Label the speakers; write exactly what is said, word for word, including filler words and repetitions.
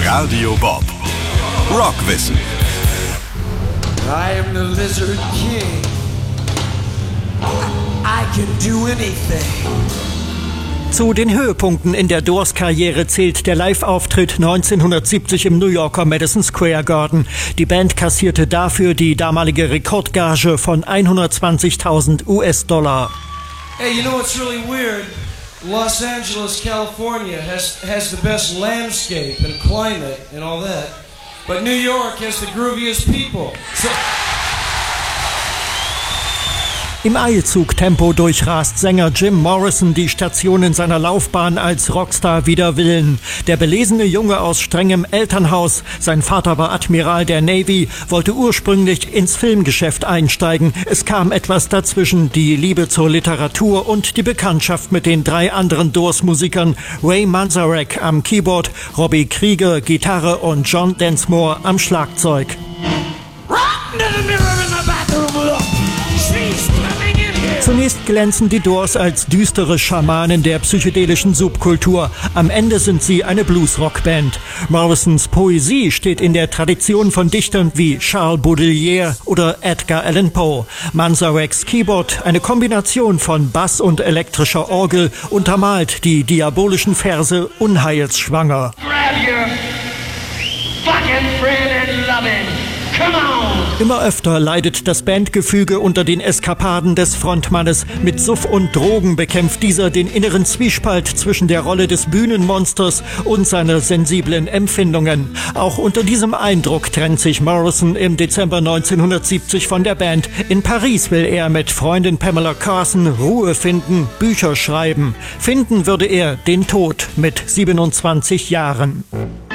Speaker 1: Radio Bob. Rockwissen.
Speaker 2: I am the Lizard King. I can do anything.
Speaker 3: Zu den Höhepunkten in der Doors-Karriere zählt der Live-Auftritt neunzehnhundertsiebzig im New Yorker Madison Square Garden. Die Band kassierte dafür die damalige Rekordgage von hundertzwanzigtausend U S-Dollar.
Speaker 2: Hey, you know what's really weird? Los Angeles, California has has the best landscape and climate and all that, but New York has the grooviest people. So
Speaker 3: Im Eilzugtempo durchrast Sänger Jim Morrison die Stationen seiner Laufbahn als Rockstar wider Willen. Der belesene Junge aus strengem Elternhaus, sein Vater war Admiral der Navy, wollte ursprünglich ins Filmgeschäft einsteigen. Es kam etwas dazwischen, die Liebe zur Literatur und die Bekanntschaft mit den drei anderen Doors-Musikern, Ray Manzarek am Keyboard, Robbie Krieger Gitarre und John Densmore am Schlagzeug. Zunächst glänzen die Doors als düstere Schamanen der psychedelischen Subkultur. Am Ende sind sie eine Blues-Rock-Band. Morrisons Poesie steht in der Tradition von Dichtern wie Charles Baudelaire oder Edgar Allan Poe. Manzareks Keyboard, eine Kombination von Bass und elektrischer Orgel, untermalt die diabolischen Verse unheilsschwanger.
Speaker 4: Grab your fucking friend and love him. Come on!
Speaker 3: Immer öfter leidet das Bandgefüge unter den Eskapaden des Frontmannes. Mit Suff und Drogen bekämpft dieser den inneren Zwiespalt zwischen der Rolle des Bühnenmonsters und seiner sensiblen Empfindungen. Auch unter diesem Eindruck trennt sich Morrison im Dezember neunzehnhundertsiebzig von der Band. In Paris will er mit Freundin Pamela Carson Ruhe finden, Bücher schreiben. Finden würde er den Tod mit siebenundzwanzig Jahren.